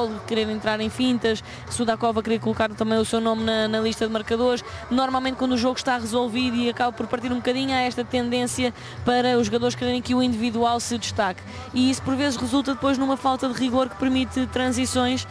individual, querer entrar em fintas, Sudakov a querer colocar também o seu nome na lista de marcadores. Normalmente quando o jogo está resolvido e acaba por partir um bocadinho, há esta tendência para os jogadores quererem que o individual se destaque, e isso por vezes resulta depois numa falta de rigor que permite transições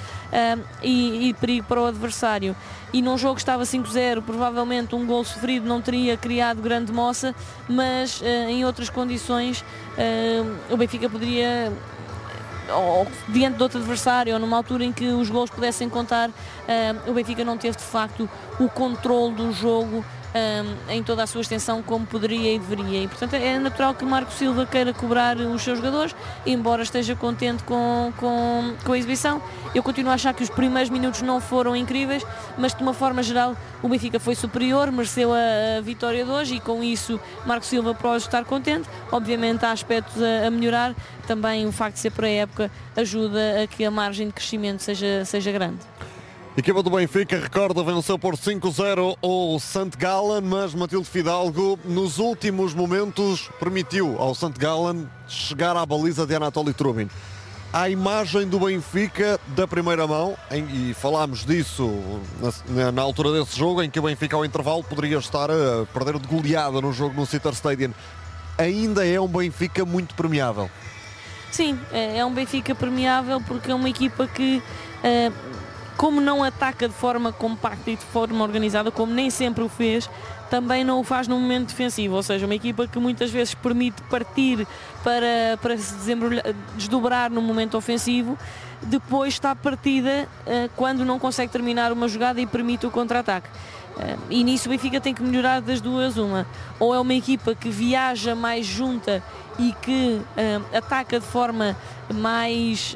e perigo para o adversário. E num jogo que estava 5-0, provavelmente um gol sofrido não teria criado grande moça, mas em outras condições o Benfica poderia, ou diante de outro adversário, ou numa altura em que os gols pudessem contar, o Benfica não teve de facto o controle do jogo em toda a sua extensão como poderia e deveria, e portanto é natural que Marco Silva queira cobrar os seus jogadores, embora esteja contente com a exibição. Eu continuo a achar que os primeiros minutos não foram incríveis, mas de uma forma geral o Benfica foi superior, mereceu a vitória de hoje, e com isso Marco Silva pode estar contente. Obviamente há aspectos a melhorar, também o facto de ser pré-época ajuda a que a margem de crescimento seja grande. A equipa do Benfica, recorda, venceu por 5-0 o St. Gallen, mas Matilde Fidalgo, nos últimos momentos, permitiu ao St. Gallen chegar à baliza de Anatoly Trubin. A imagem do Benfica da primeira mão, e falámos disso na altura desse jogo, em que o Benfica ao intervalo poderia estar a perder de goleada no jogo no Sitter Stadium, ainda é um Benfica muito permeável. Sim, é um Benfica permeável porque é uma equipa que, como não ataca de forma compacta e de forma organizada, como nem sempre o fez, também não o faz no momento defensivo, ou seja, uma equipa que muitas vezes permite partir para se desdobrar no momento ofensivo, depois está partida quando não consegue terminar uma jogada e permite o contra-ataque. E nisso o Benfica tem que melhorar das duas uma. Ou é uma equipa que viaja mais junta e que ataca de forma mais...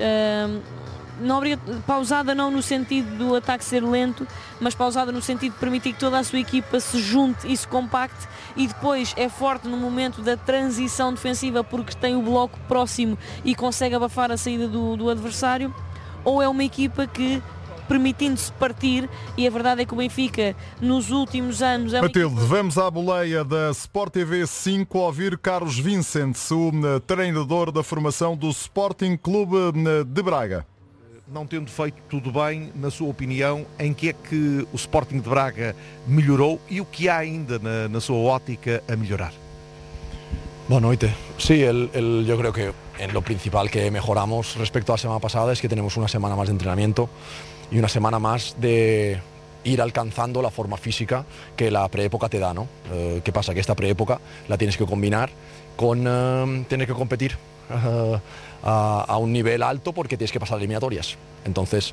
pausada não no sentido do ataque ser lento, mas pausada no sentido de permitir que toda a sua equipa se junte e se compacte, e depois é forte no momento da transição defensiva porque tem o bloco próximo e consegue abafar a saída do adversário. Ou é uma equipa que, permitindo-se partir, e a verdade é que o Benfica nos últimos anos... Matilde, vamos à boleia da Sport TV 5 ouvir Carlos Vicentes, o treinador da formação do Sporting Clube de Braga. Não tendo feito tudo bem, na sua opinião, em que é que o Sporting de Braga melhorou e o que há ainda na sua ótica a melhorar? Buenas noches. Sí, yo creo que en lo principal que mejoramos respecto a la semana pasada es que tenemos una semana más de entrenamiento y una semana más de ir alcanzando la forma física que la preépoca te da, ¿no? ¿Qué pasa? Que esta preépoca la tienes que combinar con tener que competir a un nivel alto porque tienes que pasar eliminatorias. Entonces,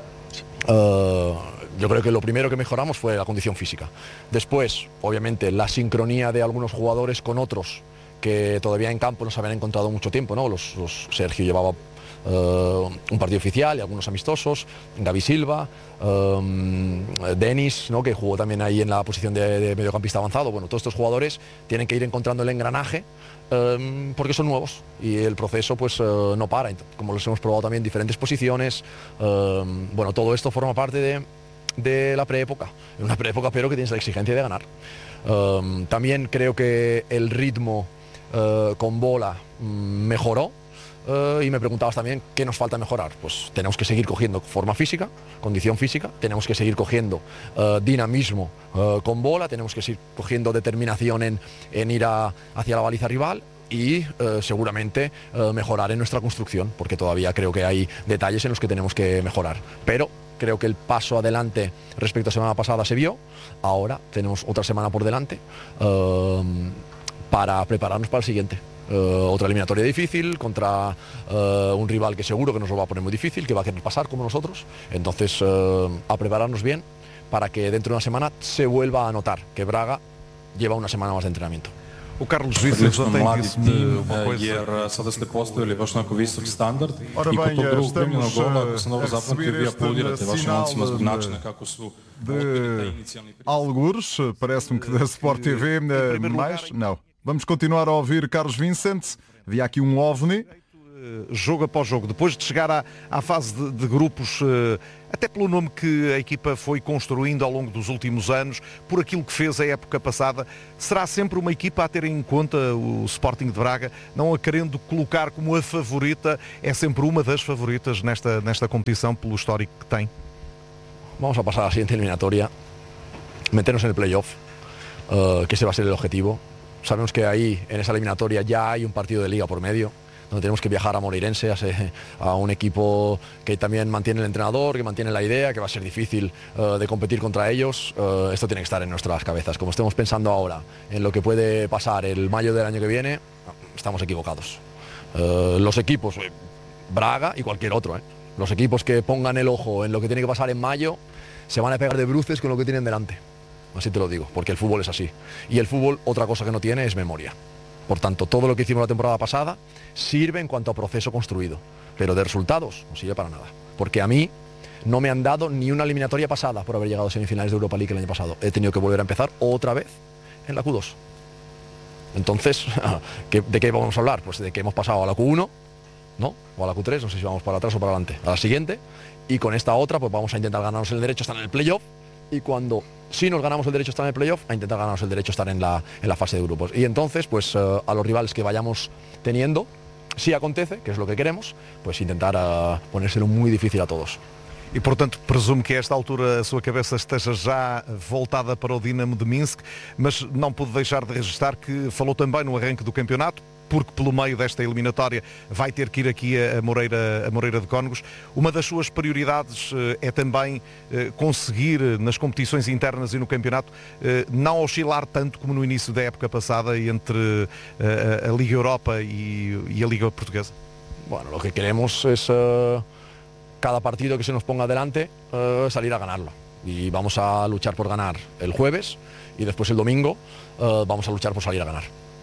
yo creo que lo primero que mejoramos fue la condición física. Después, obviamente, la sincronía de algunos jugadores con otros que todavía en campo no se habían encontrado mucho tiempo, ¿no? Sergio llevaba un partido oficial y algunos amistosos, Gavi Silva, Denis, ¿no? Que jugó también ahí en la posición de mediocampista avanzado. Bueno, todos estos jugadores tienen que ir encontrando el engranaje porque son nuevos y el proceso pues no para, como los hemos probado también en diferentes posiciones. Bueno, todo esto forma parte de la preépoca, una preépoca pero que tienes la exigencia de ganar. También creo que el ritmo con bola mejoró. Y me preguntabas también qué nos falta mejorar. Pues tenemos que seguir cogiendo forma física, condición física, tenemos que seguir cogiendo dinamismo con bola, tenemos que seguir cogiendo determinación en ir hacia la baliza rival y seguramente mejorar en nuestra construcción, porque todavía creo que hay detalles en los que tenemos que mejorar. Pero creo que el paso adelante respecto a la semana pasada se vio. Ahora tenemos otra semana por delante para prepararnos para el siguiente. Otra eliminatoria difícil contra un rival que seguro que nos lo va a poner muy difícil, que va a querer pasar como nosotros. Entonces, a prepararnos bien para que dentro de una semana se vuelva a notar que Braga lleva una semana más de entrenamiento. O Carlos Vicentes ontem disse-me uma coisa. Jer sada ste postavili baš onako visok standard Ora i bem, kod tog drugog primljenog estamos gola, ako se dobro a zapamtio, receber vi este aplaudirate vašim sinal momcima zbog načina kako su odbili taj inicijalni pristup. Algures, parece-me que da Sport TV mais. Não. Vamos continuar a ouvir Carlos Vicente. Havia aqui um OVNI. Jogo após jogo, depois de chegar à fase de grupos, até pelo nome que a equipa foi construindo ao longo dos últimos anos, por aquilo que fez a época passada, será sempre uma equipa a ter em conta o Sporting de Braga, não a querendo colocar como a favorita, é sempre uma das favoritas nesta competição pelo histórico que tem? Vamos a pasar a la siguiente eliminatoria, meternos en el playoff, que ese va a ser el objetivo. Sabemos que ahí, en esa eliminatoria, ya hay un partido de liga por medio, donde tenemos que viajar a Moreirense, a un equipo que también mantiene el entrenador, que mantiene la idea, que va a ser difícil de competir contra ellos. Esto tiene que estar en nuestras cabezas. Como estemos pensando ahora en lo que puede pasar el mayo del año que viene, estamos equivocados. Los equipos, Braga y cualquier otro, los equipos que pongan el ojo en lo que tiene que pasar en mayo, se van a pegar de bruces con lo que tienen delante. Así te lo digo, porque el fútbol es así. Y el fútbol, otra cosa que no tiene es memoria. Por tanto, todo lo que hicimos la temporada pasada sirve en cuanto a proceso construido, pero de resultados no sirve para nada. Porque a mí no me han dado ni una eliminatoria pasada por haber llegado a semifinales de Europa League el año pasado. He tenido que volver a empezar otra vez en la Q2. Entonces, ¿de qué vamos a hablar? Pues de que hemos pasado a la Q1, ¿no? O a la Q3, no sé si vamos para atrás o para adelante, a la siguiente, y con esta otra pues vamos a intentar ganarnos el derecho a estar en el playoff, y cuando si nos ganamos el derecho a estar en el playoff, a intentar ganarnos el derecho a estar en la fase de grupos. Y entonces, pues a los rivales que vayamos teniendo, si acontece, que es lo que queremos, pues intentar ponérselo muy difícil a todos. E, portanto, presumo que a esta altura a sua cabeça esteja já voltada para o Dinamo de Minsk, mas não pude deixar de registrar que falou também no arranque do campeonato, porque pelo meio desta eliminatória vai ter que ir aqui a Moreira de Cónegos. Uma das suas prioridades é também conseguir, nas competições internas e no campeonato, não oscilar tanto como no início da época passada entre a Liga Europa e a Liga Portuguesa. Bueno, lo que queremos es cada partido que se nos ponga delante salir a ganarlo. Y vamos a luchar por ganar el jueves y después el domingo vamos a luchar por salir a ganar.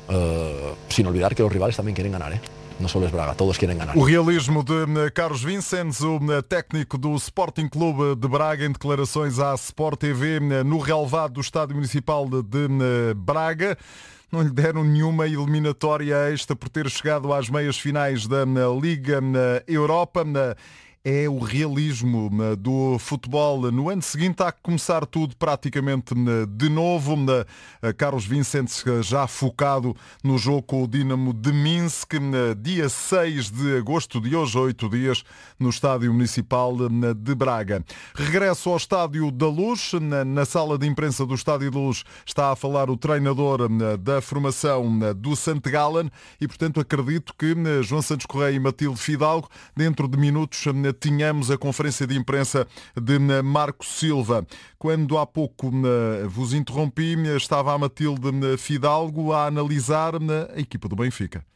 Sin olvidar que los rivales también quieren ganar, não só os Braga, todos querem ganhar. O realismo de Carlos Vicens, o técnico do Sporting Clube de Braga, em declarações à Sport TV no relvado do Estádio Municipal de Braga. Não lhe deram nenhuma eliminatória extra por ter chegado às meias finais da Liga Europa. É o realismo do futebol. No ano seguinte há que começar tudo praticamente de novo. Carlos Vicens já focado no jogo com o Dinamo de Minsk, dia 6 de agosto, de hoje, 8 dias, no Estádio Municipal de Braga. Regresso ao Estádio da Luz. Na sala de imprensa do Estádio da Luz está a falar o treinador da formação do St. Gallen e, portanto, acredito que João Santos Correia e Matilde Fidalgo, dentro de minutos, tínhamos a conferência de imprensa de Marco Silva. Quando há pouco vos interrompi, estava a Matilde Fidalgo a analisar a equipa do Benfica.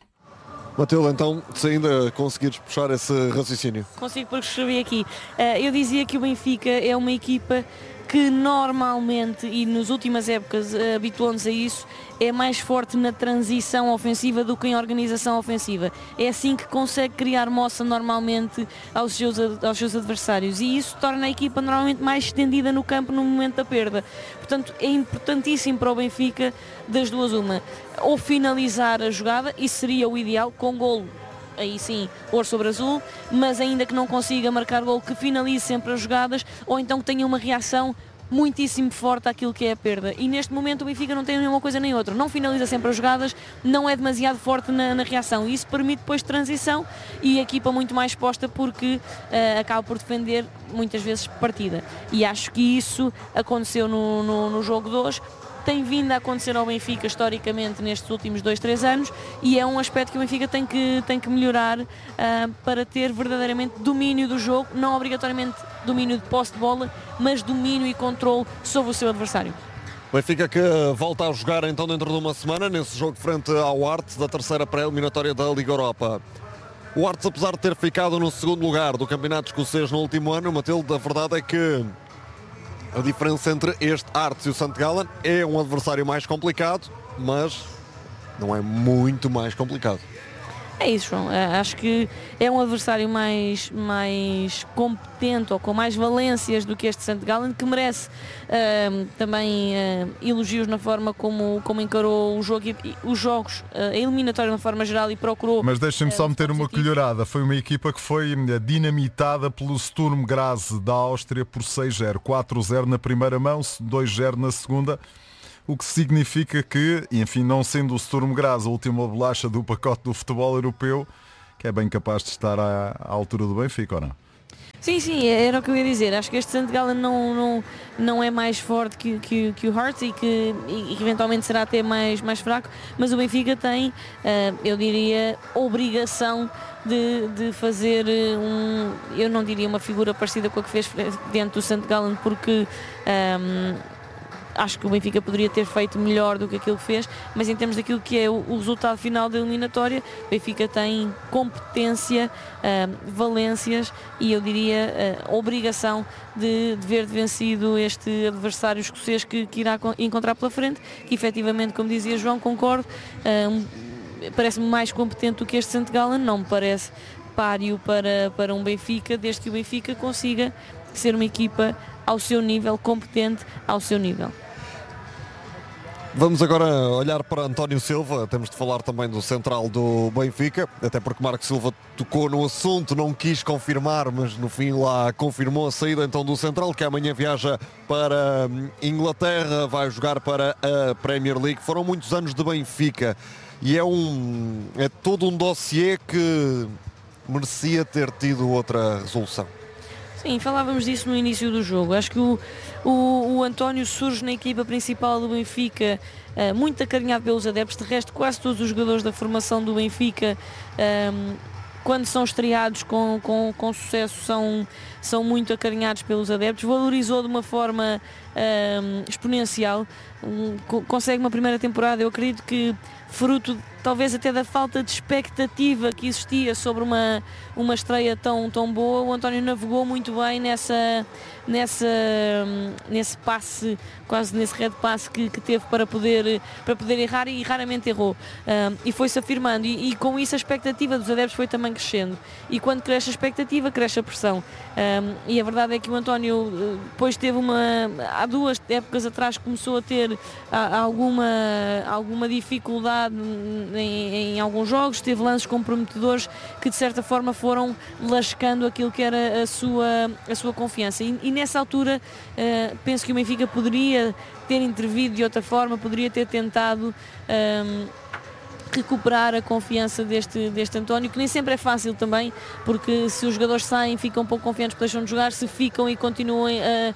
Matilde, então, se ainda conseguires puxar esse raciocínio. Consigo, porque escrevi aqui. Eu dizia que o Benfica é uma equipa que normalmente, e nas últimas épocas habituou-nos a isso, é mais forte na transição ofensiva do que em organização ofensiva. É assim que consegue criar moça normalmente aos seus adversários, e isso torna a equipa normalmente mais estendida no campo no momento da perda. Portanto, é importantíssimo para o Benfica, das duas uma, ou finalizar a jogada, isso seria o ideal, com golo, aí sim, ouro sobre azul, mas ainda que não consiga marcar gol, que finalize sempre as jogadas, ou então que tenha uma reação muitíssimo forte àquilo que é a perda. E neste momento o Benfica não tem nenhuma coisa nem outra, não finaliza sempre as jogadas, não é demasiado forte na reação, e isso permite depois transição e a equipa muito mais exposta, porque acaba por defender muitas vezes partida, e acho que isso aconteceu no jogo de hoje. Tem vindo a acontecer ao Benfica historicamente nestes últimos 2-3 anos, e é um aspecto que o Benfica tem que melhorar para ter verdadeiramente domínio do jogo, não obrigatoriamente domínio de posse de bola, mas domínio e controle sobre o seu adversário. Benfica que volta a jogar então dentro de uma semana, nesse jogo frente ao Artes, da terceira pré-eliminatória da Liga Europa. O Artes, apesar de ter ficado no segundo lugar do campeonato escocês no último ano, Matilde, a verdade é que a diferença entre este Artes e o St. Gallen é um adversário mais complicado, mas não é muito mais complicado. É isso, João. Acho que é um adversário mais competente ou com mais valências do que este St. Gallen, que merece também elogios na forma como encarou o jogo e os jogos, a eliminatória de uma forma geral, e procurou. Mas deixem-me só meter uma colherada. Foi uma equipa que foi dinamitada pelo Sturm Graz da Áustria por 6-0, 4-0 na primeira mão, 2-0 na segunda. O que significa que, enfim, não sendo o Sturm Graz a última bolacha do pacote do futebol europeu, que é bem capaz de estar à altura do Benfica, ou não? Sim, era o que eu ia dizer. Acho que este St. Gallen não é mais forte que o Hearts e que eventualmente será até mais fraco, mas o Benfica tem, eu diria, obrigação de fazer eu não diria uma figura parecida com a que fez dentro do St. Gallen, porque acho que o Benfica poderia ter feito melhor do que aquilo que fez, mas em termos daquilo que é o resultado final da eliminatória, o Benfica tem competência, valências e eu diria obrigação de ver vencido este adversário escocês que irá encontrar pela frente, que efetivamente, como dizia João, concordo, parece-me mais competente do que este St. Gallen, não me parece páreo para um Benfica, desde que o Benfica consiga ser uma equipa ao seu nível, competente ao seu nível. Vamos agora olhar para António Silva. Temos de falar também do central do Benfica, até porque Marco Silva tocou no assunto, não quis confirmar, mas no fim lá confirmou a saída então do central, que amanhã viaja para Inglaterra, vai jogar para a Premier League. Foram muitos anos de Benfica e é todo um dossiê que merecia ter tido outra resolução. Sim, falávamos disso no início do jogo. Acho que o António surge na equipa principal do Benfica, muito acarinhado pelos adeptos. De resto, quase todos os jogadores da formação do Benfica, quando são estreados com sucesso, são muito acarinhados pelos adeptos. Valorizou de uma forma exponencial. Consegue uma primeira temporada, eu acredito que fruto talvez até da falta de expectativa que existia sobre uma estreia tão boa. O António navegou muito bem nesse passe, quase nesse red passe que teve para poder errar, e raramente errou, e foi-se afirmando, e com isso a expectativa dos adeptos foi também crescendo, e quando cresce a expectativa, cresce a pressão, e a verdade é que o António depois teve há 2 épocas atrás começou a ter alguma dificuldade em alguns jogos, teve lances comprometedores que de certa forma foram lascando aquilo que era a sua confiança, e nessa altura penso que o Benfica poderia ter intervido de outra forma, poderia ter tentado recuperar a confiança deste António, que nem sempre é fácil também, porque se os jogadores saem, ficam um pouco confiantes, deixam de jogar, se ficam e continuam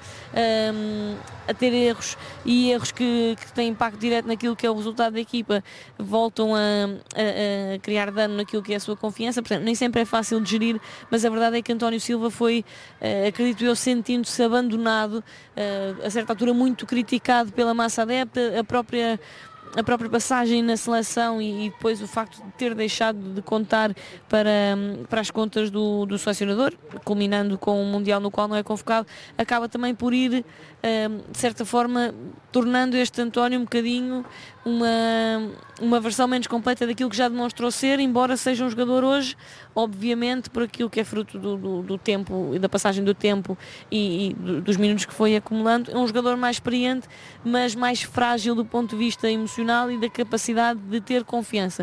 a ter erros que têm impacto direto naquilo que é o resultado da equipa, voltam a criar dano naquilo que é a sua confiança. Portanto, nem sempre é fácil de gerir, mas a verdade é que António Silva foi, acredito eu, sentindo-se abandonado, a certa altura muito criticado pela massa adepta, a própria passagem na seleção e depois o facto de ter deixado de contar para as contas do selecionador, culminando com um Mundial no qual não é convocado, acaba também por ir, de certa forma, tornando este António um bocadinho uma versão menos completa daquilo que já demonstrou ser, embora seja um jogador hoje, obviamente, por aquilo que é fruto do tempo e da passagem do tempo e dos minutos que foi acumulando, é um jogador mais experiente, mas mais frágil do ponto de vista emocional e da capacidade de ter confiança.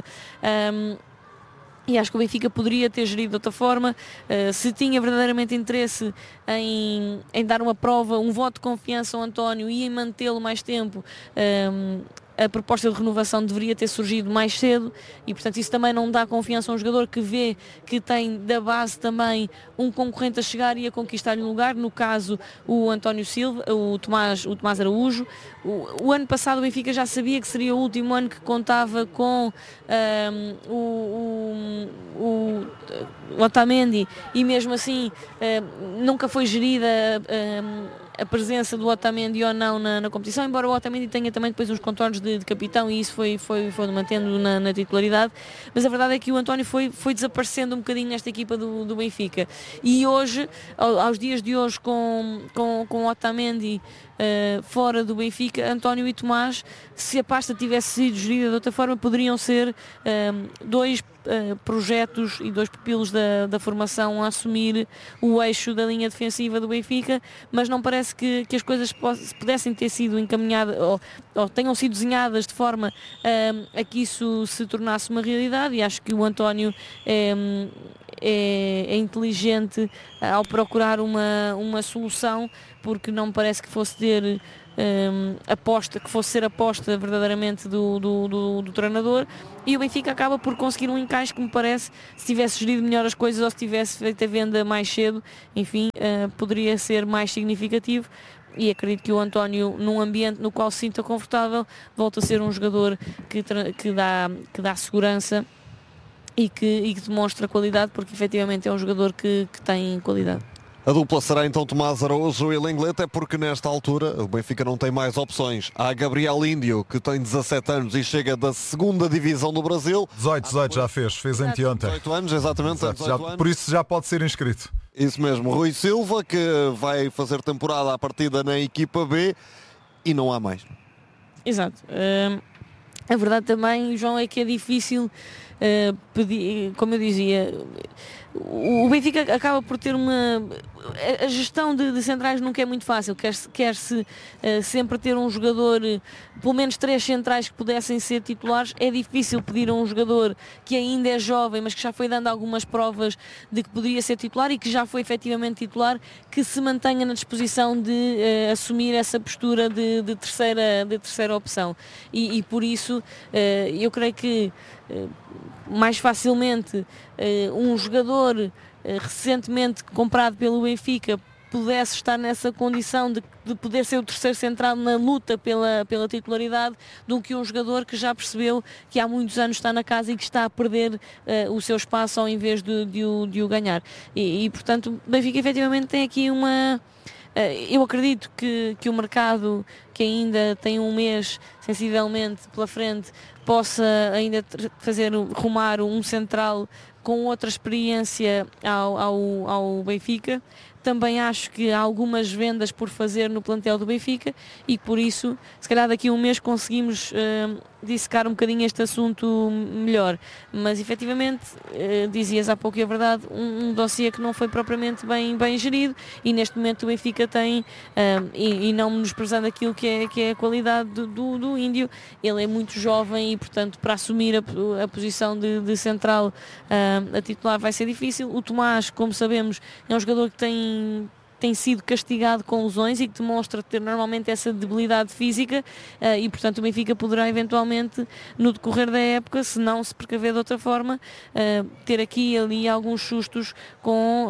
E acho que o Benfica poderia ter gerido de outra forma, se tinha verdadeiramente interesse em dar uma prova, um voto de confiança ao António e em mantê-lo mais tempo. A proposta de renovação deveria ter surgido mais cedo e, portanto, isso também não dá confiança a um jogador que vê que tem da base também um concorrente a chegar e a conquistar-lhe um lugar, no caso o António Silva, o Tomás Araújo. O ano passado o Benfica já sabia que seria o último ano que contava com o Otamendi, e mesmo assim nunca foi gerida a presença do Otamendi ou não na competição, embora o Otamendi tenha também depois uns contornos de capitão, e isso foi mantendo na titularidade, mas a verdade é que o António foi desaparecendo um bocadinho nesta equipa do Benfica, e hoje, aos dias de hoje, com o Otamendi fora do Benfica, António e Tomás, se a pasta tivesse sido gerida de outra forma, poderiam ser 2 projetos e 2 pupilos da formação a assumir o eixo da linha defensiva do Benfica, mas não parece que as coisas pudessem ter sido encaminhadas ou tenham sido desenhadas de forma a que isso se tornasse uma realidade, e acho que o António é inteligente ao procurar uma solução, porque não me parece que fosse ter ser aposta verdadeiramente do treinador, e o Benfica acaba por conseguir um encaixe que me parece, se tivesse gerido melhor as coisas ou se tivesse feito a venda mais cedo, enfim, poderia ser mais significativo. E acredito que o António, num ambiente no qual se sinta confortável, volta a ser um jogador que dá segurança e que demonstra qualidade, porque efetivamente é um jogador que tem qualidade. A dupla será então Tomás Araújo e Lenglet, é porque nesta altura o Benfica não tem mais opções. Há Gabriel Índio, que tem 17 anos e chega da 2ª divisão do Brasil. 18 já fez anteontem. 18 anos, exatamente. 18 anos. Por isso já pode ser inscrito. Isso mesmo, Rui Silva, que vai fazer temporada à partida na equipa B, e não há mais. Exato. A verdade também, João, é que é difícil pedir, como eu dizia, o Benfica acaba por ter a gestão de centrais nunca é muito fácil, quer-se sempre ter um jogador, pelo menos 3 centrais que pudessem ser titulares. É difícil pedir a um jogador que ainda é jovem, mas que já foi dando algumas provas de que poderia ser titular e que já foi efetivamente titular, que se mantenha na disposição de assumir essa postura de terceira opção, e por isso eu creio que mais facilmente um jogador recentemente comprado pelo Benfica pudesse estar nessa condição de poder ser o terceiro central na luta pela titularidade, do que um jogador que já percebeu que há muitos anos está na casa e que está a perder o seu espaço ao invés de o ganhar. E portanto, o Benfica efetivamente tem aqui eu acredito que o mercado, que ainda tem um mês sensivelmente pela frente, possa ainda rumar um central com outra experiência ao Benfica. Também acho que há algumas vendas por fazer no plantel do Benfica, e por isso, se calhar daqui a um mês conseguimos dissecar um bocadinho este assunto melhor. Mas efetivamente, dizias há pouco, e é verdade, um dossiê que não foi propriamente bem gerido, e neste momento o Benfica tem, e não menosprezando aquilo que é a qualidade do Índio, ele é muito jovem e portanto para assumir a posição de central a titular vai ser difícil. O Tomás, como sabemos, é um jogador que tem sido castigado com lesões e que demonstra ter normalmente essa debilidade física, e portanto o Benfica poderá eventualmente, no decorrer da época, se não se precaver de outra forma, ter aqui e ali alguns sustos com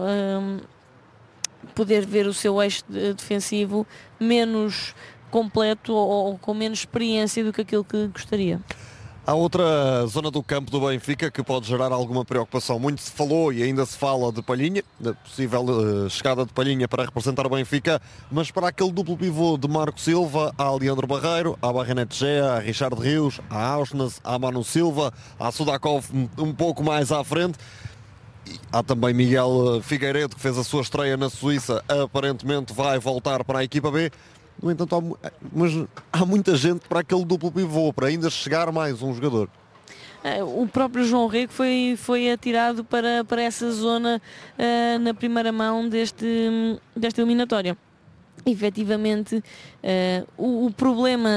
poder ver o seu eixo defensivo menos completo ou com menos experiência do que aquilo que gostaria. Há outra zona do campo do Benfica que pode gerar alguma preocupação. Muito se falou e ainda se fala de Palhinha, da possível chegada de Palhinha para representar o Benfica, mas para aquele duplo pivô de Marco Silva, há Leandro Barreiro, há Barrenete Gea, há Richard Rios, há Auschnes, há Manu Silva, há Sudakov um pouco mais à frente. E há também Miguel Figueiredo, que fez a sua estreia na Suíça, aparentemente vai voltar para a equipa B. No entanto, há muita gente para aquele duplo pivô, para ainda chegar mais um jogador. O próprio João Rego foi atirado para essa zona na primeira mão desta eliminatória. Efetivamente, o problema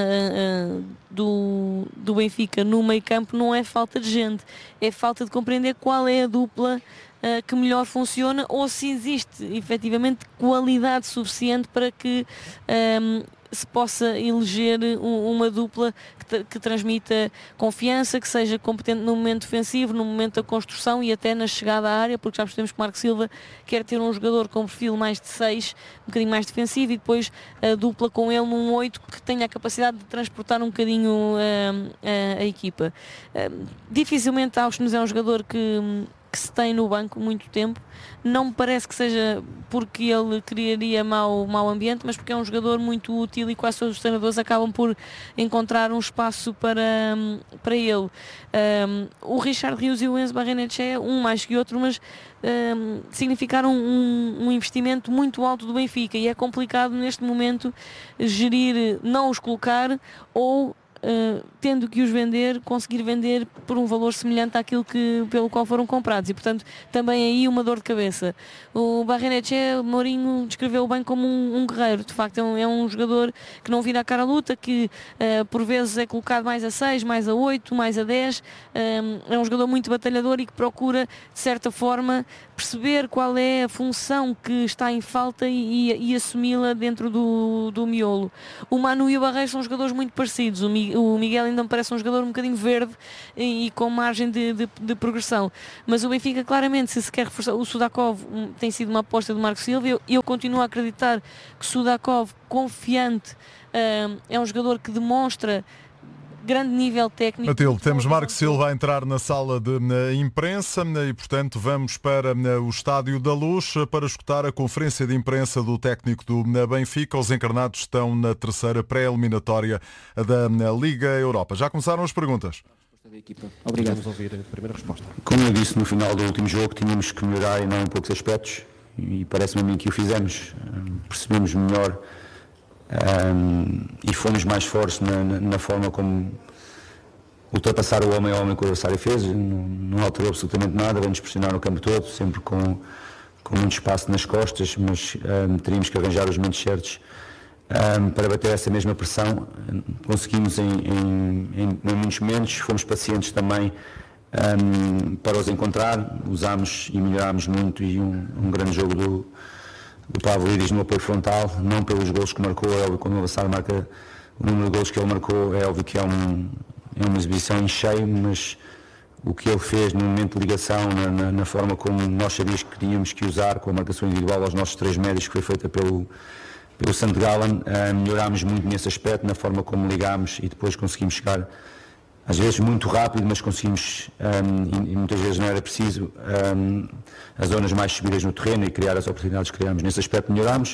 do Benfica no meio campo não é falta de gente, é falta de compreender qual é a dupla que melhor funciona, ou se existe efetivamente qualidade suficiente para que se possa eleger uma dupla que transmita confiança, que seja competente no momento defensivo, no momento da construção e até na chegada à área, porque já percebemos que Marco Silva quer ter um jogador com perfil mais de 6, um bocadinho mais defensivo, e depois a dupla com ele num 8 que tenha a capacidade de transportar um bocadinho a equipa. Dificilmente Auschnes é um jogador que se tem no banco muito tempo. Não me parece que seja porque ele criaria mau ambiente, mas porque é um jogador muito útil e quase todos os treinadores acabam por encontrar um espaço para ele. O Richard Rios e o Enzo Barrenetxea, um mais que outro, mas significaram um investimento muito alto do Benfica, e é complicado neste momento gerir, não os colocar ou tendo que os vender, conseguir vender por um valor semelhante àquilo pelo qual foram comprados, e portanto também aí uma dor de cabeça. O Barrenetxea, Mourinho descreveu bem como um guerreiro, de facto é um jogador que não vira a cara à luta, que por vezes é colocado mais a 6, mais a 8, mais a 10, é um jogador muito batalhador e que procura de certa forma perceber qual é a função que está em falta e assumi-la dentro do miolo. O Manu e o Barreiro são jogadores muito parecidos. O Miguel ainda me parece um jogador um bocadinho verde e com margem de progressão, mas o Benfica claramente, se quer reforçar, o Sudakov tem sido uma aposta do Marco Silva, eu continuo a acreditar que Sudakov, confiante, é um jogador que demonstra grande nível técnico. Matilde, temos Marco Silva a entrar na sala de imprensa e, portanto, vamos para o Estádio da Luz para escutar a conferência de imprensa do técnico do Benfica. Os encarnados estão na terceira pré-eliminatória da Liga Europa. Já começaram as perguntas? Obrigado. Vamos ouvir a primeira resposta. Como eu disse no final do último jogo, tínhamos que melhorar em poucos aspectos e parece-me a mim que o fizemos. Percebemos melhor e fomos mais fortes na forma como ultrapassar o homem a homem que o adversário fez. Não alterou absolutamente nada, vamos pressionar o campo todo, sempre com muito espaço nas costas, mas teríamos que arranjar os momentos certos para bater essa mesma pressão. Conseguimos em muitos momentos, fomos pacientes também para os encontrar, usámos e melhorámos muito, e um grande jogo do Pavlidis no apoio frontal, não pelos golos que marcou. É óbvio, quando o adversário marca o número de golos que ele marcou, é óbvio que é uma exibição em cheio, mas o que ele fez no momento de ligação, na forma como nós sabíamos que tínhamos que usar, com a marcação individual aos nossos 3 médios, que foi feita pelo St. Gallen, melhorámos muito nesse aspecto, na forma como ligámos, e depois conseguimos chegar, às vezes muito rápido, mas conseguimos, e muitas vezes não era preciso, as zonas mais subidas no terreno e criar as oportunidades que criámos. Nesse aspecto melhorámos.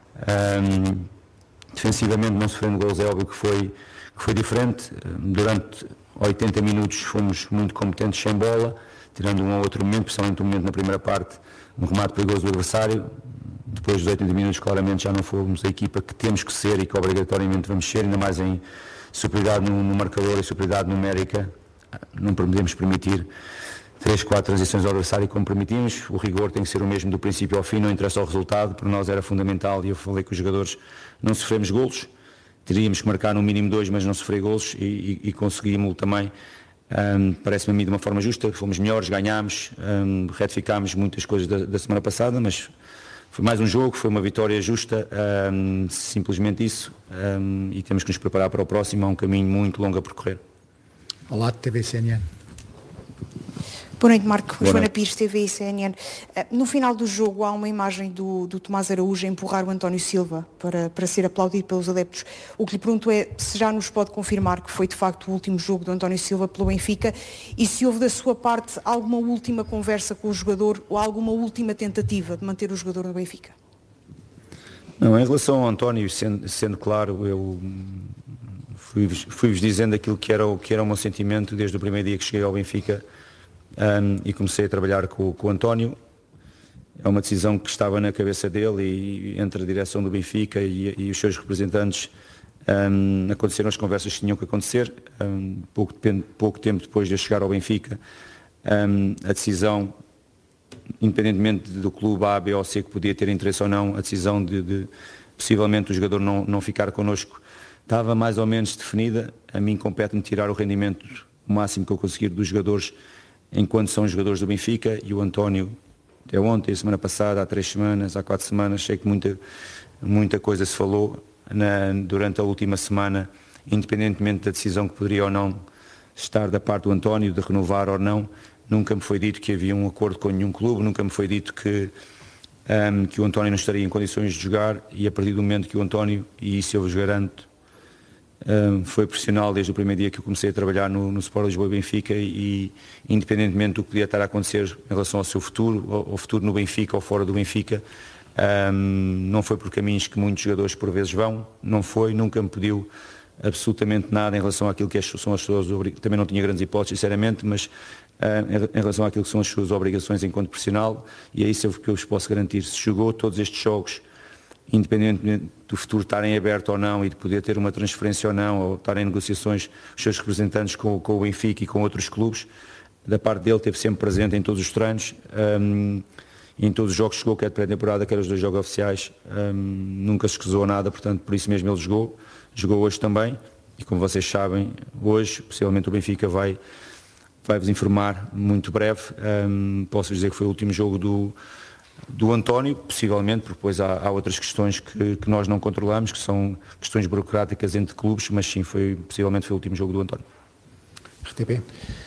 Defensivamente, não sofrendo gols, é óbvio que foi diferente. Durante 80 minutos fomos muito competentes sem bola, tirando um ou outro momento, principalmente um momento na primeira parte, um remate perigoso do adversário. Depois dos 80 minutos, claramente já não fomos a equipa que temos que ser e que obrigatoriamente vamos ser, ainda mais em superioridade no marcador e superioridade numérica. Não podemos permitir 3, 4 transições ao adversário como permitimos. O rigor tem que ser o mesmo do princípio ao fim, não interessa o resultado. Para nós era fundamental, e eu falei com os jogadores, não sofremos golos. Teríamos que marcar no mínimo 2, mas não sofrer golos, e conseguimos também. Parece-me a mim de uma forma justa, fomos melhores, ganhámos, retificámos muitas coisas da semana passada, mas foi mais um jogo, foi uma vitória justa, simplesmente isso, e temos que nos preparar para o próximo. Há um caminho muito longo a percorrer. Olá, TV CNN. Boa noite, Marco. Joana Pires, TV e CNN. No final do jogo há uma imagem do Tomás Araújo a empurrar o António Silva para ser aplaudido pelos adeptos. O que lhe pergunto é se já nos pode confirmar que foi de facto o último jogo do António Silva pelo Benfica, e se houve da sua parte alguma última conversa com o jogador ou alguma última tentativa de manter o jogador no Benfica. Não, em relação ao António, sendo claro, eu fui-vos dizendo aquilo que era o meu sentimento desde o primeiro dia que cheguei ao Benfica. E comecei a trabalhar com o António. É uma decisão que estava na cabeça dele, e entre a direção do Benfica e os seus representantes aconteceram as conversas que tinham que acontecer. Pouco tempo depois de eu chegar ao Benfica, a decisão, independentemente do clube A, B ou C que podia ter interesse ou não, a decisão de possivelmente o jogador não ficar connosco estava mais ou menos definida. A mim compete-me tirar o rendimento o máximo que eu conseguir dos jogadores enquanto são jogadores do Benfica, e o António, até ontem, semana passada, há 3 semanas, há 4 semanas, sei que muita coisa se falou durante a última semana, independentemente da decisão que poderia ou não estar da parte do António, de renovar ou não. Nunca me foi dito que havia um acordo com nenhum clube, nunca me foi dito que o António não estaria em condições de jogar, e a partir do momento que o António, e isso eu vos garanto, foi profissional desde o primeiro dia que eu comecei a trabalhar no Sport Lisboa e Benfica, e independentemente do que podia estar a acontecer em relação ao seu futuro, ao futuro no Benfica ou fora do Benfica, não foi por caminhos que muitos jogadores por vezes vão, nunca me pediu absolutamente nada em relação àquilo que são as suas obrigações. Também não tinha grandes hipóteses, sinceramente, mas em relação àquilo que são as suas obrigações enquanto profissional, e é isso que eu vos posso garantir. Se jogou todos estes jogos independentemente do futuro estarem aberto ou não e de poder ter uma transferência ou não, ou estar em negociações os seus representantes com o Benfica e com outros clubes, da parte dele esteve sempre presente em todos os treinos, em todos os jogos que chegou, quer de pré-temporada, quer os 2 jogos oficiais, nunca se escusou nada, portanto por isso mesmo ele jogou hoje também, e como vocês sabem, hoje possivelmente o Benfica vai-vos informar muito breve. Posso dizer que foi o último jogo do António, possivelmente, porque depois há outras questões que nós não controlamos, que são questões burocráticas entre clubes, mas sim, possivelmente foi o último jogo do António. RTP.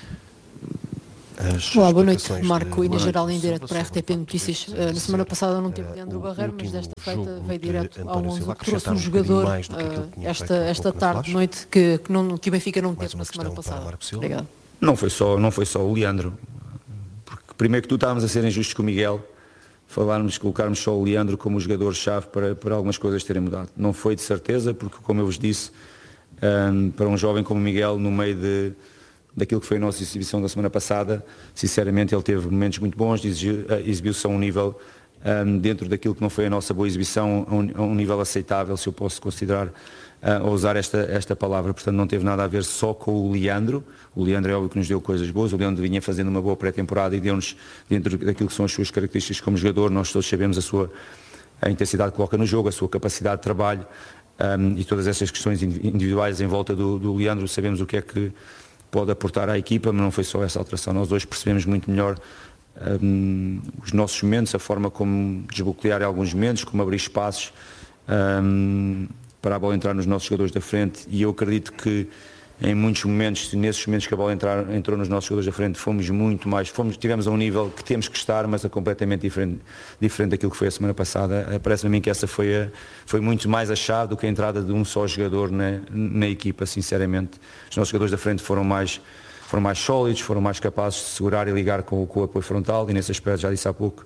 Olá, boa noite, Marco, Inês Geral em direto para a RTP Notícias. Na semana passada não teve Leandro Barreiro, mas desta feita veio direto ao 11. Trouxe um jogador esta tarde, noite, que o Benfica não teve na semana passada. Obrigado. Não foi só o Leandro, porque primeiro que tu estávamos a ser injustos com o Miguel, colocarmos só o Leandro como o jogador-chave para algumas coisas terem mudado. Não foi de certeza, porque como eu vos disse, para um jovem como o Miguel, no meio daquilo que foi a nossa exibição da semana passada, sinceramente ele teve momentos muito bons, exibiu-se a um nível dentro daquilo que não foi a nossa boa exibição, a um nível aceitável, se eu posso considerar ou usar esta palavra. Portanto não teve nada a ver só com o Leandro. O Leandro é óbvio que nos deu coisas boas, o Leandro vinha fazendo uma boa pré-temporada e deu-nos, dentro daquilo que são as suas características como jogador, nós todos sabemos a intensidade que coloca no jogo, a sua capacidade de trabalho, e todas essas questões individuais em volta do Leandro, sabemos o que é que pode aportar à equipa, mas não foi só essa alteração. Nós hoje percebemos muito melhor os nossos momentos, a forma como desbloquear alguns momentos, como abrir espaços para a bola entrar nos nossos jogadores da frente, e eu acredito que em muitos momentos, nesses momentos que a bola entrou nos nossos jogadores da frente, tivemos a um nível que temos que estar, mas é completamente diferente daquilo que foi a semana passada. Parece-me a mim que essa foi muito mais a chave do que a entrada de um só jogador na equipa, sinceramente. Os nossos jogadores da frente foram mais sólidos, foram mais capazes de segurar e ligar com o apoio frontal, e nesse aspecto, já disse há pouco,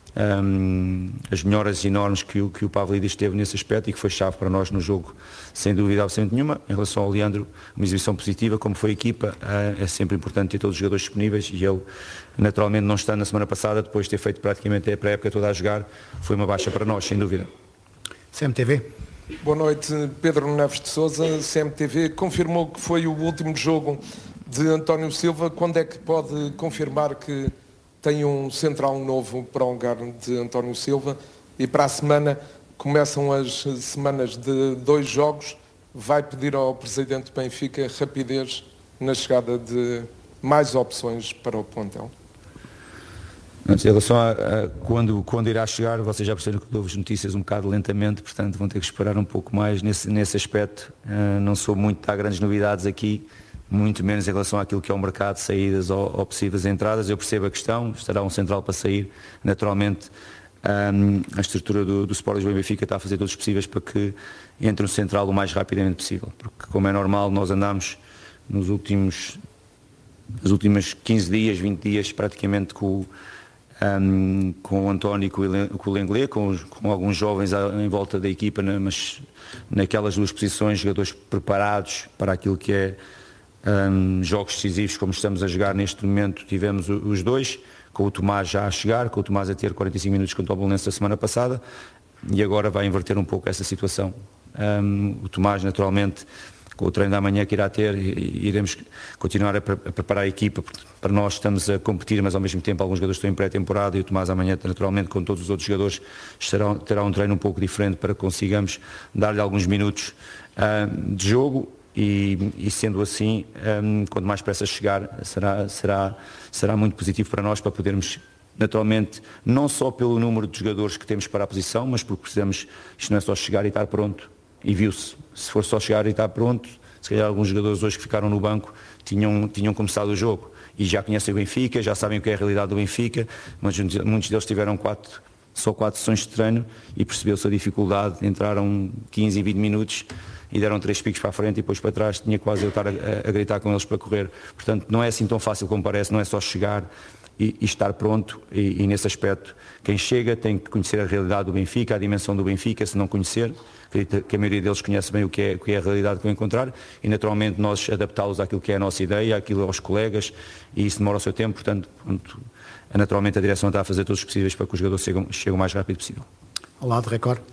as melhoras enormes que o Pavlidis teve nesse aspecto e que foi chave para nós no jogo, sem dúvida absolutamente nenhuma. Em relação ao Leandro, uma exibição positiva, como foi a equipa, é sempre importante ter todos os jogadores disponíveis, e ele naturalmente não estando na semana passada, depois de ter feito praticamente a pré-época toda a jogar, foi uma baixa para nós, sem dúvida. CMTV. Boa noite, Pedro Neves de Sousa. CMTV confirmou que foi o último jogo de António Silva. Quando é que pode confirmar que tem um central novo para o lugar de António Silva? E para a semana, começam as semanas de 2 jogos, vai pedir ao Presidente do Benfica rapidez na chegada de mais opções para o plantel? Em relação a quando irá chegar, vocês já perceberam que dou-vos notícias um bocado lentamente, portanto vão ter que esperar um pouco mais nesse aspecto. Não sou muito a dar grandes novidades aqui, muito menos em relação àquilo que é o mercado, saídas ou possíveis entradas. Eu percebo a questão, estará um central para sair. Naturalmente, a estrutura do Sport Lisboa e Benfica está a fazer todos os possíveis para que entre um central o mais rapidamente possível. Porque, como é normal, nós andamos nos últimos 15 dias, 20 dias, praticamente com o António e com o Lenglet, com alguns jovens em volta da equipa, mas naquelas 2 posições, jogadores preparados para aquilo que é jogos decisivos como estamos a jogar neste momento. Tivemos os 2, com o Tomás já a chegar, com o Tomás a ter 45 minutos contra o Belenenses da semana passada, e agora vai inverter um pouco essa situação. O Tomás, naturalmente, com o treino da manhã que irá ter, iremos continuar a preparar a equipa, porque para nós estamos a competir, mas ao mesmo tempo alguns jogadores estão em pré-temporada, e o Tomás amanhã, naturalmente, com todos os outros jogadores, terá um treino um pouco diferente para que consigamos dar-lhe alguns minutos de jogo. E sendo assim, quanto mais pressa chegar, será muito positivo para nós, para podermos, naturalmente, não só pelo número de jogadores que temos para a posição, mas porque precisamos, isto não é só chegar e estar pronto, e viu-se, se for só chegar e estar pronto, se calhar alguns jogadores hoje que ficaram no banco tinham começado o jogo, e já conhecem o Benfica, já sabem o que é a realidade do Benfica, mas muitos deles tiveram só 4 sessões de treino, e percebeu-se a dificuldade, entraram 15 e 20 minutos, e deram 3 picos para a frente e depois para trás, tinha quase eu estar a gritar com eles para correr. Portanto, não é assim tão fácil como parece, não é só chegar e estar pronto, e nesse aspecto, quem chega tem que conhecer a realidade do Benfica, a dimensão do Benfica. Se não conhecer, acredito que a maioria deles conhece bem o que é a realidade que vão encontrar, e naturalmente nós adaptá-los àquilo que é a nossa ideia, àquilo aos colegas, e isso demora o seu tempo. Portanto, naturalmente a direção está a fazer todos os possíveis para que os jogadores cheguem o mais rápido possível. Ao lado, Record.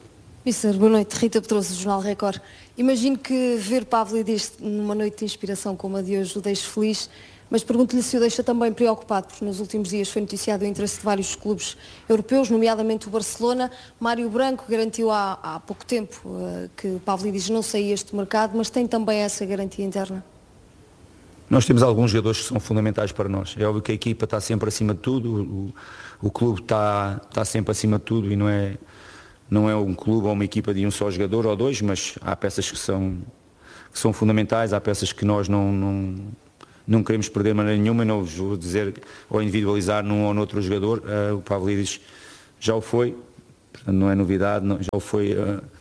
Mister, boa noite. Rita Pedroso, do Jornal Record. Imagino que ver Pavlidis numa noite de inspiração como a de hoje o deixe feliz, mas pergunto-lhe se o deixa também preocupado, porque nos últimos dias foi noticiado o interesse de vários clubes europeus, nomeadamente o Barcelona. Mário Branco garantiu há pouco tempo que Pavlidis não saía este mercado, mas tem também essa garantia interna? Nós temos alguns jogadores que são fundamentais para nós. É óbvio que a equipa está sempre acima de tudo, o clube está sempre acima de tudo e não é um clube ou uma equipa de um só jogador ou dois, mas há peças que são fundamentais, há peças que nós não queremos perder de maneira nenhuma, não vou dizer ou individualizar num ou noutro jogador. O Pavlidis já o foi, portanto não é novidade, já o foi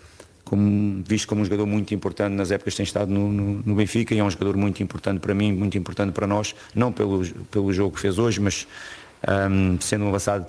visto como um jogador muito importante nas épocas que tem estado no Benfica, e é um jogador muito importante para mim, muito importante para nós, não pelo jogo que fez hoje, mas sendo um avançado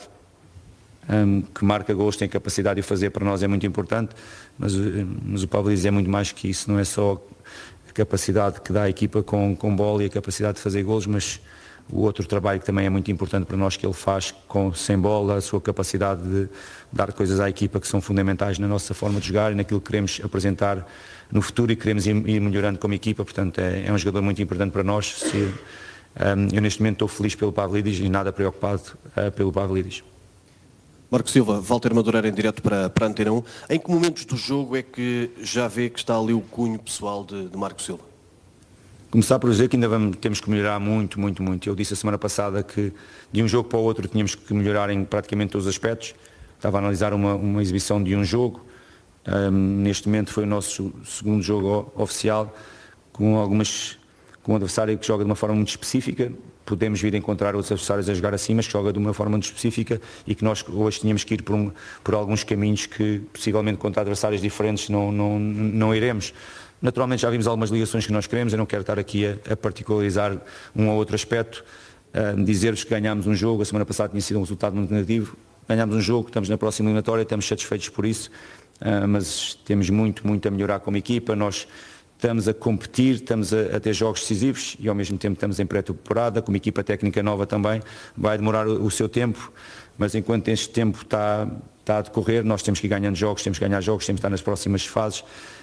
que marca gols, tem capacidade de o fazer, para nós é muito importante, mas o Pavlidis é muito mais que isso, não é só a capacidade que dá à equipa com bola e a capacidade de fazer gols, mas o outro trabalho que também é muito importante para nós que ele faz sem bola, a sua capacidade de dar coisas à equipa que são fundamentais na nossa forma de jogar e naquilo que queremos apresentar no futuro e queremos ir melhorando como equipa, portanto é um jogador muito importante para nós. Eu neste momento estou feliz pelo Pavlidis e nada preocupado pelo Pavlidis. Marco Silva, Walter Madureira em direto para a Antena 1. Em que momentos do jogo é que já vê que está ali o cunho pessoal de Marco Silva? Começar por dizer que ainda temos que melhorar muito, muito, muito. Eu disse a semana passada que de um jogo para o outro tínhamos que melhorar em praticamente todos os aspectos. Estava a analisar uma exibição de um jogo. Neste momento foi o nosso segundo jogo oficial, com um adversário que joga de uma forma muito específica. Podemos vir a encontrar outros adversários a jogar assim, mas que joga de uma forma muito específica e que nós hoje tínhamos que ir por alguns caminhos que possivelmente contra adversários diferentes não iremos. Naturalmente já vimos algumas ligações que nós queremos, eu não quero estar aqui a particularizar um ou outro aspecto, dizer-vos que ganhámos um jogo, a semana passada tinha sido um resultado muito negativo, ganhámos um jogo, estamos na próxima eliminatória, estamos satisfeitos por isso, mas temos muito, muito a melhorar como equipa, nós estamos a competir, estamos a ter jogos decisivos e ao mesmo tempo estamos em pré-temporada, com uma equipa técnica nova também, vai demorar o seu tempo, mas enquanto este tempo está a decorrer, nós temos que ir ganhando jogos, temos que ganhar jogos, temos que estar nas próximas fases.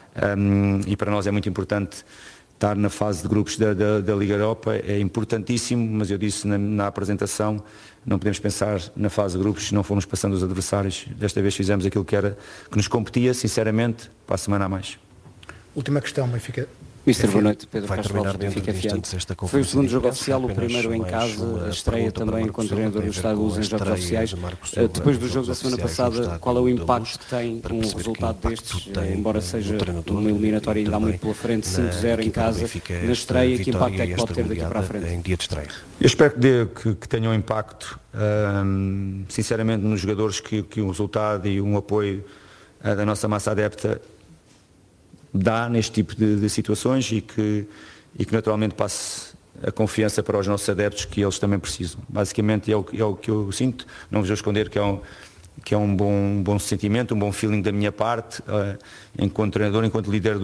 E para nós é muito importante estar na fase de grupos da Liga Europa, é importantíssimo, mas eu disse na apresentação, não podemos pensar na fase de grupos se não formos passando os adversários. Desta vez fizemos aquilo que nos competia, sinceramente, para a semana a mais. Última questão, Benfica. Mister, boa noite. Pedro Castro Lopes, Benfica FM. Foi o segundo jogo oficial, o primeiro em casa, a estreia também com o treinador no Estádio da Luz em jogos oficiais. Depois do jogo da semana passada, qual é o impacto que tem um resultado destes, embora seja uma eliminatória ainda há muito pela frente, 5-0 em casa, na estreia, que impacto é que pode ter daqui para a frente? Eu espero que tenha um impacto, sinceramente, nos jogadores que um resultado e um apoio da nossa massa adepta dá neste tipo de situações e que naturalmente passe a confiança para os nossos adeptos que eles também precisam. Basicamente é o que eu sinto, não vos vou esconder que é um bom sentimento, um bom feeling da minha parte, enquanto treinador, enquanto líder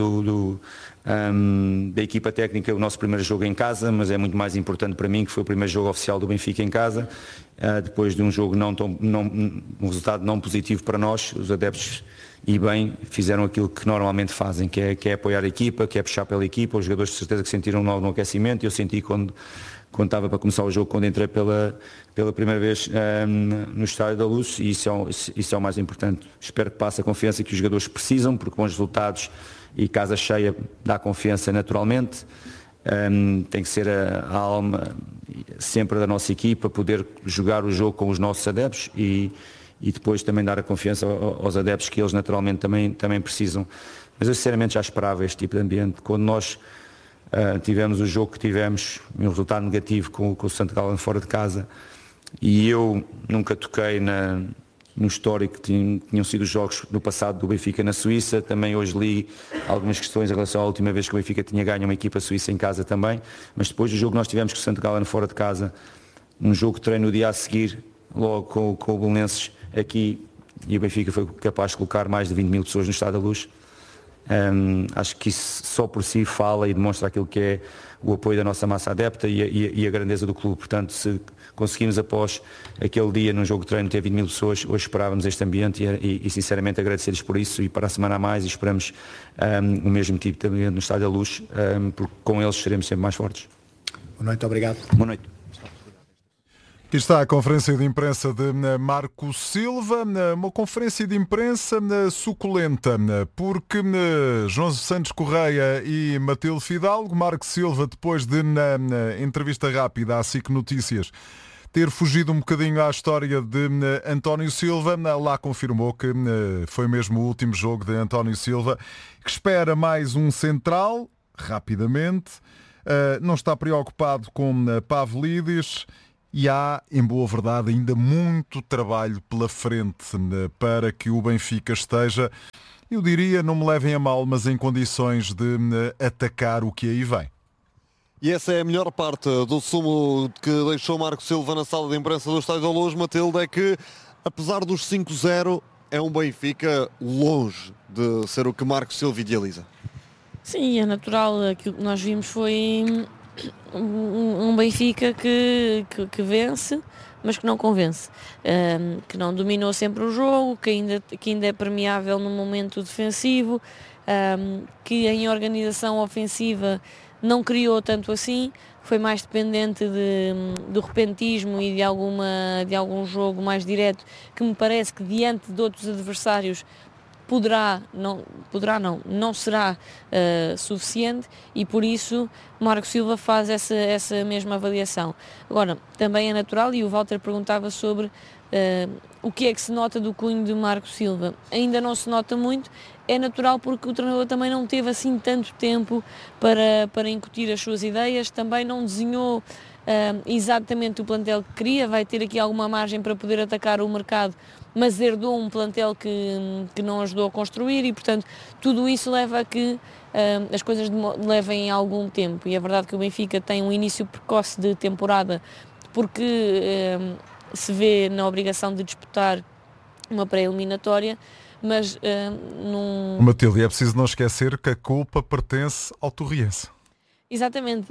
da equipa técnica, o nosso primeiro jogo em casa, mas é muito mais importante para mim que foi o primeiro jogo oficial do Benfica em casa, depois de um jogo um resultado não positivo para nós, os adeptos e bem fizeram aquilo que normalmente fazem, que é apoiar a equipa, que é puxar pela equipa. Os jogadores de certeza que sentiram no aquecimento, eu senti quando estava para começar o jogo, quando entrei pela primeira vez no Estádio da Luz, e isso é o mais importante. Espero que passe a confiança que os jogadores precisam, porque bons resultados e casa cheia dá confiança naturalmente. Tem que ser a alma sempre da nossa equipa, poder jogar o jogo com os nossos adeptos e depois também dar a confiança aos adeptos que eles naturalmente também precisam. Mas eu sinceramente já esperava este tipo de ambiente. Quando nós tivemos o jogo que tivemos, um resultado negativo com o St. Gallen fora de casa, e eu nunca toquei no histórico que tinham sido os jogos do passado do Benfica na Suíça, também hoje li algumas questões em relação à última vez que o Benfica tinha ganho uma equipa suíça em casa também, mas depois do jogo que nós tivemos com o St. Gallen fora de casa, um jogo de treino no dia a seguir, logo com o Belenenses aqui, e o Benfica foi capaz de colocar mais de 20 mil pessoas no Estádio da Luz. Acho que isso só por si fala e demonstra aquilo que é o apoio da nossa massa adepta e a grandeza do clube. Portanto, se conseguimos após aquele dia num jogo de treino ter 20.000 pessoas, hoje esperávamos este ambiente e sinceramente agradecer-lhes por isso, e para a semana a mais, e esperamos o mesmo tipo de ambiente no Estádio da Luz, porque com eles seremos sempre mais fortes. Boa noite, obrigado. Boa noite. Aqui está a conferência de imprensa de Marco Silva, uma conferência de imprensa suculenta, porque João Santos Correia e Matilde Fidalgo, Marco Silva, depois de, na entrevista rápida à SIC Notícias, ter fugido um bocadinho à história de António Silva, lá confirmou que foi mesmo o último jogo de António Silva, que espera mais um central, rapidamente, não está preocupado com Pavlidis. E há, em boa verdade, ainda muito trabalho pela frente para que o Benfica esteja, eu diria, não me levem a mal, mas em condições de atacar o que aí vem. E essa é a melhor parte do sumo que deixou Marco Silva na sala de imprensa do Estádio da Luz, Matilde, é que, apesar dos 5-0, é um Benfica longe de ser o que Marco Silva idealiza. Sim, é natural. Aquilo que nós vimos foi um Benfica que vence, mas que não convence, que não dominou sempre o jogo, que ainda é permeável no momento defensivo, que em organização ofensiva não criou tanto assim, foi mais dependente do repentismo e de algum jogo mais direto, que me parece que diante de outros adversários não será suficiente, e por isso Marco Silva faz essa mesma avaliação. Agora, também é natural, e o Walter perguntava sobre o que é que se nota do cunho de Marco Silva. Ainda não se nota muito, é natural porque o treinador também não teve assim tanto tempo para incutir as suas ideias, também não desenhou exatamente o plantel que queria, vai ter aqui alguma margem para poder atacar o mercado, mas herdou um plantel que não ajudou a construir, e portanto tudo isso leva a que as coisas levem algum tempo. E é verdade que o Benfica tem um início precoce de temporada porque se vê na obrigação de disputar uma pré-eliminatória, mas Matilde, é preciso não esquecer que a culpa pertence ao Torriense. Exatamente,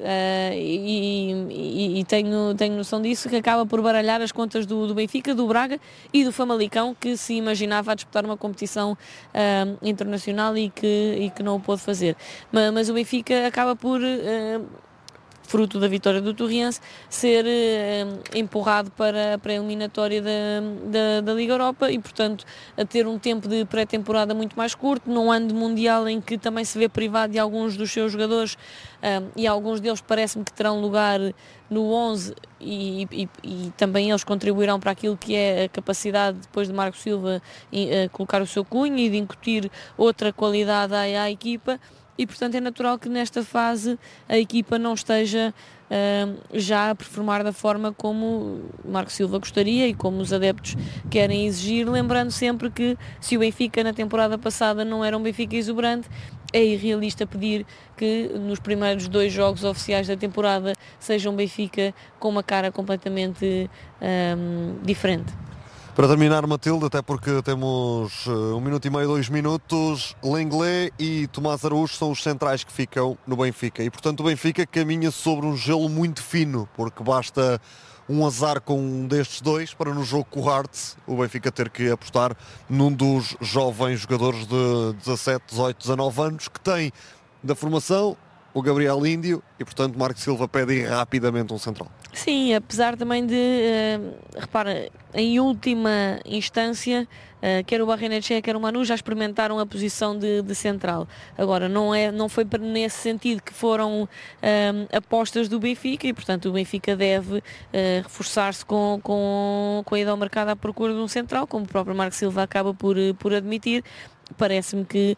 e tenho noção disso, que acaba por baralhar as contas do Benfica, do Braga e do Famalicão, que se imaginava a disputar uma competição internacional e que não o pôde fazer. Mas o Benfica acaba por, fruto da vitória do Torriense, ser empurrado para a eliminatória da Liga Europa, e portanto a ter um tempo de pré-temporada muito mais curto, num ano de Mundial em que também se vê privado de alguns dos seus jogadores, e alguns deles parece-me que terão lugar no 11 e também eles contribuirão para aquilo que é a capacidade depois de Marco Silva colocar o seu cunho e de incutir outra qualidade à equipa. E, portanto, é natural que nesta fase a equipa não esteja já a performar da forma como Marco Silva gostaria e como os adeptos querem exigir, lembrando sempre que se o Benfica na temporada passada não era um Benfica exuberante, é irrealista pedir que nos primeiros 2 jogos oficiais da temporada seja um Benfica com uma cara completamente diferente. Para terminar, Matilde, até porque temos 1 minuto e meio, 2 minutos, Lenglet e Tomás Araújo são os centrais que ficam no Benfica, e portanto o Benfica caminha sobre um gelo muito fino, porque basta um azar com um destes dois para no jogo com o Hearts o Benfica ter que apostar num dos jovens jogadores de 17, 18, 19 anos que tem da formação o Gabriel Índio, e portanto Marco Silva pede rapidamente um central. Sim, apesar também de, repara, em última instância, quer o Barrenetxea, quer o Manu já experimentaram a posição de central. Agora, não foi nesse sentido que foram apostas do Benfica, e portanto o Benfica deve reforçar-se com a ida ao mercado à procura de um central, como o próprio Marco Silva acaba por admitir. Parece-me que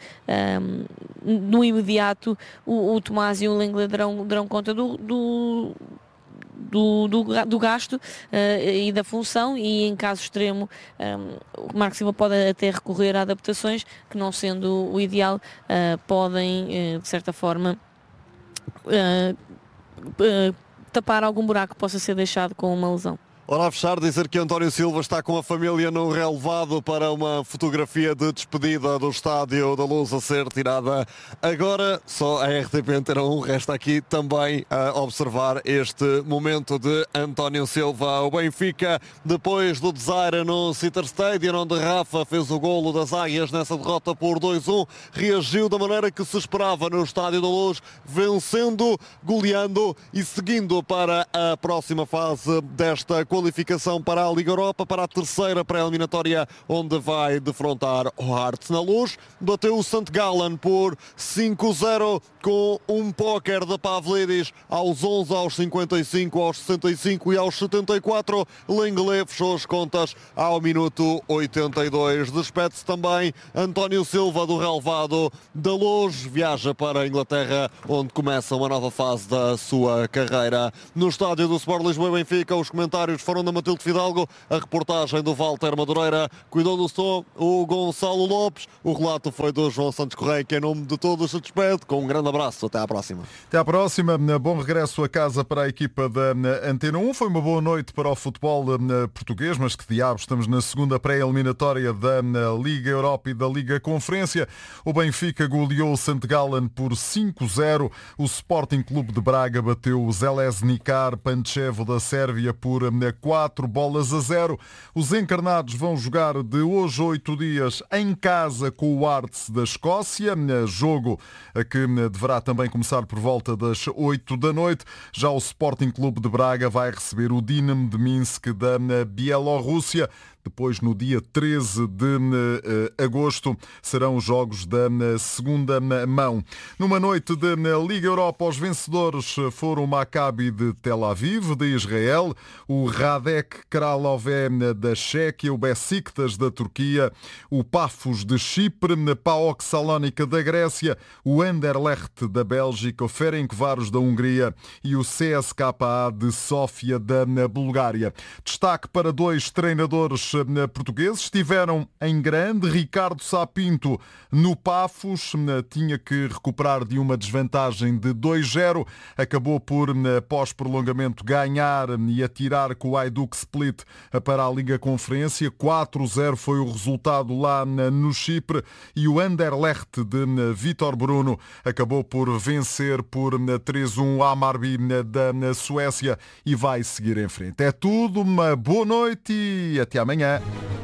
no imediato o Tomás e o Lenglet darão conta do gasto e da função, e em caso extremo o Marco Silva pode até recorrer a adaptações que, não sendo o ideal, podem de certa forma tapar algum buraco que possa ser deixado com uma lesão. Ora, a fechar, dizer que António Silva está com a família no relevado para uma fotografia de despedida do Estádio da Luz a ser tirada agora. Só a RTP Antena 1 resta aqui também a observar este momento de António Silva. O Benfica, depois do desaire no Citter Stadium, onde Rafa fez o golo das Águias nessa derrota por 2-1, reagiu da maneira que se esperava no Estádio da Luz, vencendo, goleando e seguindo para a próxima fase desta qualificação para a Liga Europa, para a terceira pré-eliminatória, onde vai defrontar o Hearts na Luz. Bateu o St. Gallen por 5-0 com um póquer de Pavlidis aos 11, aos 55, aos 65 e aos 74. Lenglet fechou as contas ao minuto 82. Despede-se também António Silva do relevado da Luz. Viaja para a Inglaterra, onde começa uma nova fase da sua carreira. No estádio do Sport Lisboa e Benfica, os comentários foram da Matilde Fidalgo, a reportagem do Walter Madureira, cuidou do som o Gonçalo Lopes, o relato foi do João Santos Correia, que em nome de todos se despede, com um grande abraço, até à próxima. Até à próxima, bom regresso a casa para a equipa da Antena 1, foi uma boa noite para o futebol português, mas que diabos, estamos na segunda pré-eliminatória da Liga Europa e da Liga Conferência. O Benfica goleou o St. Gallen por 5-0, o Sporting Clube de Braga bateu o Željezničar Pančevo da Sérvia por 4-0. Os encarnados vão jogar de hoje a 8 dias em casa com o Hearts da Escócia, jogo que deverá também começar por volta das 8 da noite. Já o Sporting Clube de Braga vai receber o Dinamo de Minsk da Bielorrússia. Depois, no dia 13 de agosto, serão os jogos da segunda mão. Numa noite de Liga Europa, os vencedores foram o Maccabi de Tel Aviv, de Israel, o Radek Kralové da Chequia, o Besiktas da Turquia, o Pafos de Chipre, PAOK Salónica da Grécia, o Anderlecht da Bélgica, o Ferencváros da Hungria e o CSKA de Sófia da Bulgária. Destaque para dois treinadores portugueses. Estiveram em grande. Ricardo Sá Pinto no Pafos tinha que recuperar de uma desvantagem de 2-0. Acabou por, após prolongamento, ganhar e atirar com o Hajduk Split para a Liga Conferência. 4-0 foi o resultado lá no Chipre e o Anderlecht de Vítor Bruno acabou por vencer por 3-1 a Hammarby da Suécia e vai seguir em frente. É tudo, uma boa noite e até amanhã.